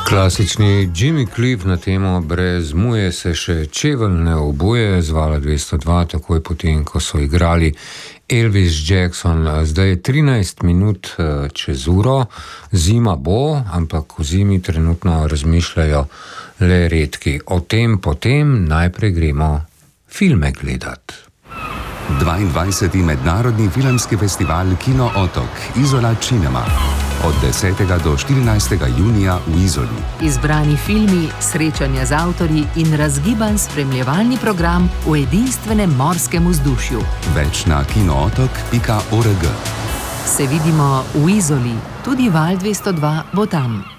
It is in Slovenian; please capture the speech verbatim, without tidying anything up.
Klasični Jimmy Cliff na temo Brez muje se še čevelj ne obuje, zvala dvesto dva, takoj potem, ko so igrali Elvis Jackson. Zdaj je trinajst minut čez uro, zima bo, ampak v zimi trenutno razmišljajo le redki. O tem potem najprej gremo filme gledat. dvaindvajseti mednarodni filmski festival Kino Otok Izola Cinema. Od desetega do štirinajstega junija v Izoli. Izbrani filmi, srečanja z avtorji in razgiban spremljevalni program v edinstvenem morskem vzdušju. Več na kinootok pika org. Se vidimo v Izoli, tudi Val dvesto dva bo tam.